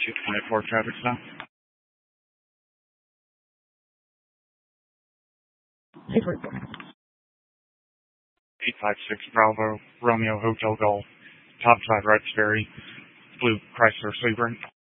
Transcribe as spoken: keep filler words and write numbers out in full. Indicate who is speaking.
Speaker 1: six point four traffic stop.
Speaker 2: eight forty-four.
Speaker 1: eight five six Bravo, Romeo Hotel Golf, topside right Sperry, blue Chrysler Sebring.